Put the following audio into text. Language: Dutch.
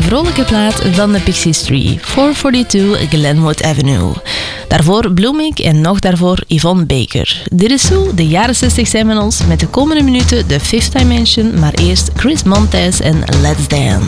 vrolijke plaat van de Pixies 3, 442 Glenwood Avenue. Daarvoor Blooming en nog daarvoor Yvonne Baker. Dit is zo, de jaren 60 zijn met ons, met de komende minuten de Fifth Dimension, maar eerst Chris Montez en Let's Dance.